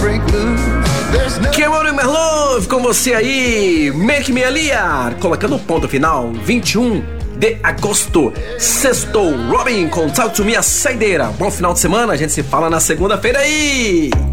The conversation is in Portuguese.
Cameron Merlove com você aí, Make Me a Liar, colocando o ponto final, 21 de agosto, sextou. Robin com Talk to Me, a saideira. Bom final de semana, a gente se fala na segunda-feira aí.